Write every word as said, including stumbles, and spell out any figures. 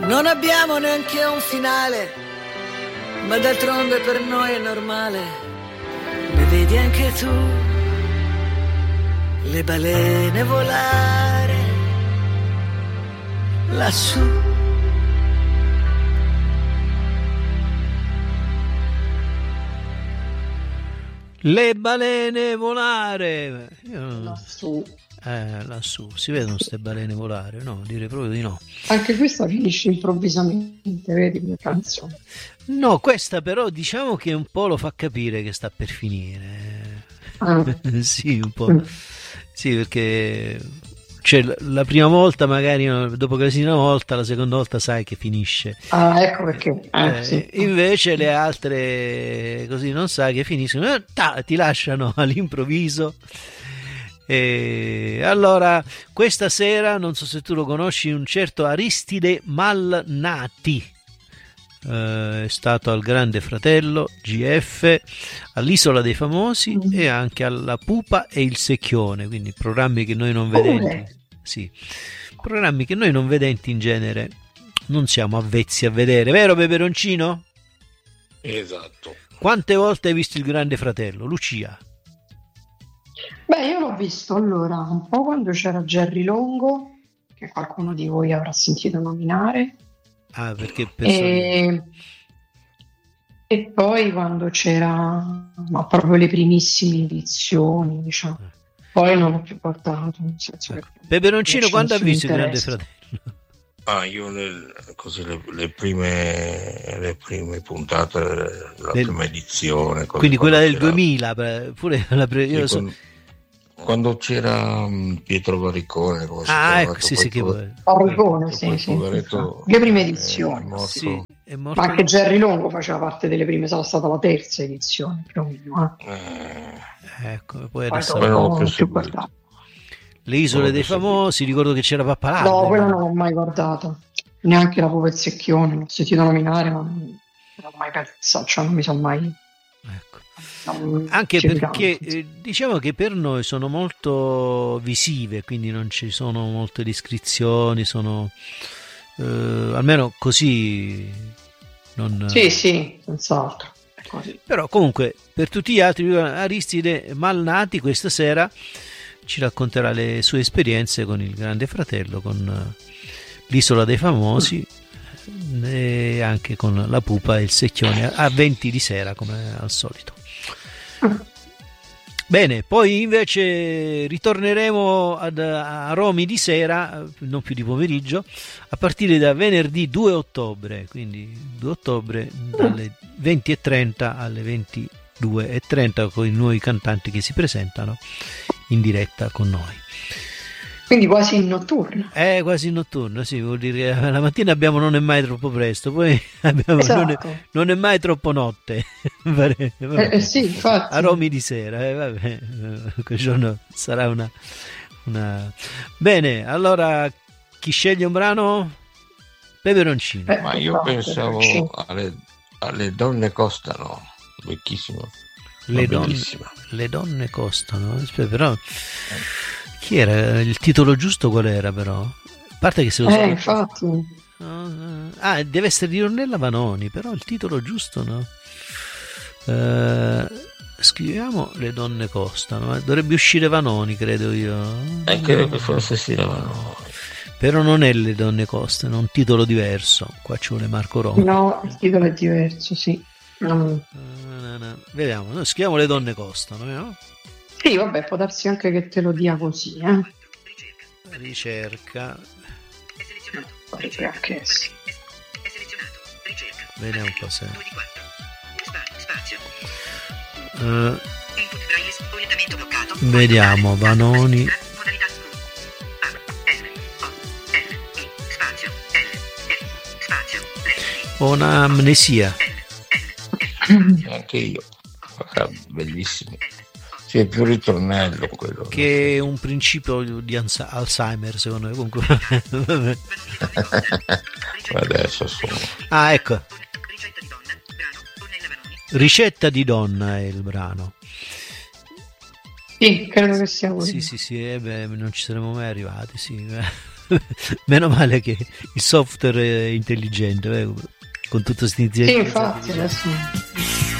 Non abbiamo neanche un finale, ma d'altronde per noi è normale. Ne vedi anche tu le balene volare lassù. Le balene volare. Io... lassù. Eh, lassù. Si vedono ste balene volare? No, direi proprio di no. Anche questa finisce improvvisamente, vedi la canzone. No, questa però diciamo che un po' lo fa capire che sta per finire. Ah. Sì, un po'. Sì, perché cioè, la prima volta magari dopo che la si una volta, la seconda volta sai che finisce. Ah, ecco perché. Eh, Eh, sì. invece le altre così non sai che finiscono, eh, ta, ti lasciano all'improvviso. E allora questa sera, non so se tu lo conosci, un certo Aristide Malnati, eh, è stato al Grande Fratello G F, all'Isola dei Famosi mm. e anche alla Pupa e il Secchione, quindi programmi che noi non vedenti, sì, programmi che noi non vedenti in genere non siamo avvezzi a vedere, vero Peperoncino? Esatto. Quante volte hai visto il Grande Fratello, Lucia? Beh, io l'ho visto allora un po' quando c'era Jerry Longo, che qualcuno di voi avrà sentito nominare. Ah, perché e... e poi quando c'era, ma proprio le primissime edizioni, diciamo. Poi non l'ho più portato. Nel senso ecco. Che Peperoncino, quando ha visto il Grande Fratello? Ah, io le, così, le, le prime le prime puntate, la del, prima edizione. Quindi quella del duemila, pure la pre, io sì, so... quando, quando c'era Pietro Varicone. Ah, ecco, sì, sì, che Varicone, sì, sì. Poveretto, le prime edizioni. È morto. Sì, è morto. Ma anche Jerry Longo faceva parte delle prime, sarà stata la terza edizione, più o meno. Eh. Eh, ecco, poi poi adesso non più più guardato. Le Isole dei Famosi, ricordo che c'era Pappalardo. No, quella non l'ho mai guardata, neanche la Pupa e il Secchione, l'ho sentito nominare, ma non l'ho mai pensato, cioè non mi sono mai... Ecco. Non anche perché eh, diciamo che per noi sono molto visive, quindi non ci sono molte descrizioni, sono eh, almeno così non... Sì, sì, senz'altro. Così. Però comunque per tutti gli altri, Aristide Malnati questa sera ci racconterà le sue esperienze con il Grande Fratello, con l'Isola dei Famosi mm. e anche con la Pupa e il Secchione a venti di sera come al solito. Mm. Bene, poi invece ritorneremo ad, a Romy di sera, non più di pomeriggio, a partire da venerdì due ottobre, quindi due ottobre dalle venti e trenta alle ventidue e trenta con i nuovi cantanti che si presentano in diretta con noi. Quindi quasi in notturno. Eh, quasi in notturno, sì, vuol dire che la mattina abbiamo non è mai troppo presto, poi abbiamo esatto. non, è, non è mai troppo notte. eh, eh, sì, infatti. A Romy di sera, eh, vabbè, quel giorno sarà una, una... Bene, allora chi sceglie un brano? Peperoncino. Eh, Ma io no, pensavo alle, alle donne costano, vecchissimo. Le donne, le donne costano, aspetta, però chi era il titolo giusto? Qual era però? A parte che se lo eh, so, infatti. No, ah, deve essere di Ornella Vanoni, però il titolo giusto no? Uh, scriviamo le donne costano, eh. Dovrebbe uscire Vanoni, credo io. Eh, credo che forse sia Vanoni. Però non è le donne costano, è un titolo diverso. Qua ci vuole Marco Roma. No, il titolo è diverso, sì. No. No, no, no. Vediamo, noi scriviamo le donne costano, no? Sì, vabbè, può darsi anche che te lo dia così, eh. Ricerca. Potrebbe anche essere. Vediamo un po' se. Uh, vediamo Vanoni. Ho un'amnesia. Anche io. Bellissimo. Sì, è più ritornello quello. Che è un principio di Alzheimer, secondo me. Comunque. Adesso sono. Ah, ecco. Ricetta di donna è il brano. Sì, credo che sia così. Sì, sì, sì, eh beh, non ci saremmo mai arrivati, sì. Meno male che il software è intelligente, eh, con tutto questi sì, infatti adesso